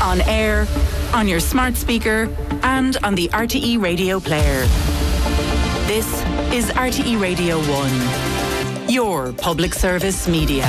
On air, on your smart speaker, and on the RTE Radio player. This is RTE Radio 1, your public service media.